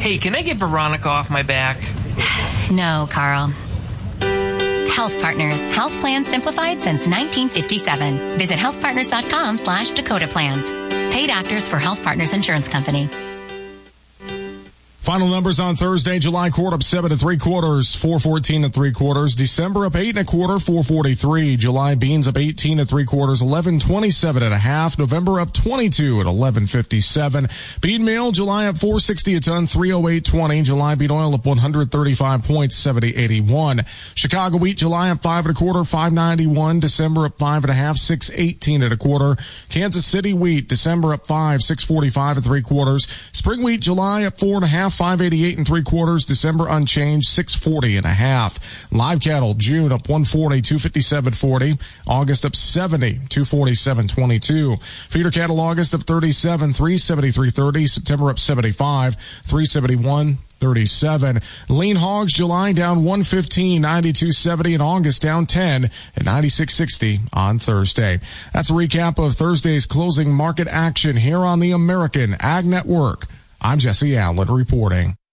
Hey, can I get Veronica off my back? No, Carl. Health Partners. Health plans simplified since 1957. Visit healthpartners.com/Dakota Plans. Paid actors for Health Partners Insurance Company. Final numbers on Thursday. July quart up 7 3/4, 414 3/4. December up 8 1/4, 443. July beans up 18 3/4, 1127 1/2. November up 22 at 1157. Bean meal, July up 460 a ton, 308.20. July bean oil up 135 points, 70.81. Chicago wheat, July up 5 1/4, 591. December up 5 1/2, 618 1/4. Kansas City wheat, December up 5, 645 3/4. Spring wheat, July up 4 1/2. 588 3/4. December unchanged, 640 1/2. Live cattle, June up 140, 257.40. August up 70, 247.22. Feeder cattle, August up 37, 373.30. September up 75, 371.37. Lean hogs, July down 115, 92.70, and August down 10 at 96.60 on Thursday. That's a recap of Thursday's closing market action here on the American Ag Network. I'm Jesse Allen reporting.